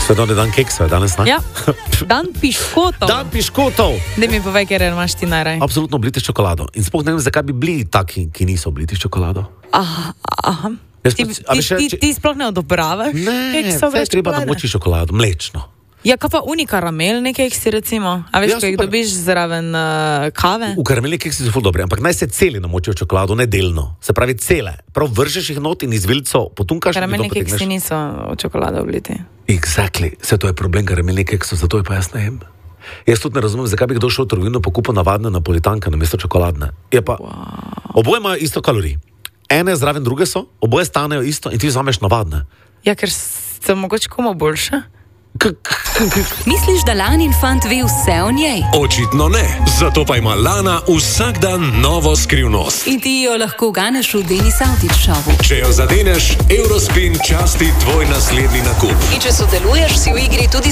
Svetovni dan keksov je danes, ne? Ja, dan piškotov. Dan piškotov! Daj mi povej, ker imaš ti najraj. Absolutno obliti s čokolado. In sploh ne vem, zakaj bi bili taki, ki niso obliti s čokolado. Aha. Ti sploh ne odobravaš? Ne, vse je treba namoči čokolado, mlečno. Ja, kaj pa karamel keksi recimo? A veš, Ja, ko jih super. dobiš zraven kave? V karamelni keksi so ful dobri, ampak naj se celi namočijo čokolado, ne delno. Se pravi cele. Prav vržeš jih not in iz vilico potunkaš. Karamelni keksi niso v čokolado obliti. Exactly. Vse to je problem karamelnih keksov, zato je pa jaz ne jem. Jaz tudi ne razumem, zakaj bi kdo šel v trgovino pa kupil navadne napolitanke namesto čokoladne. Je pa, oboje imajo isto kalorij. Ene zraven druge so, oboje stanejo isto in ti vzameš navadne. Ja, ker so mogoče komu boljše. Misliš, da Lana in fant ve vse o njej? Očitno ne, zato pa ima Lana vsak dan novo skrivnost. In ti jo lahko ganeš v Denis Avdić šovu. Če jo zadeneš, Eurospin časti tvoj naslednji nakup. In če sodeluješ, si v igri tudi